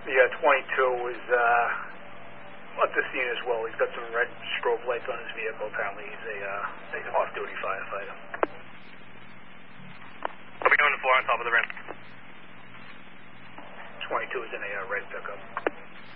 Yeah, 22 is at the scene as well. He's got some red strobe lights on his vehicle. Apparently he's a off-duty firefighter. Are we going to 4 on top of the rim? 22 is in a red pickup.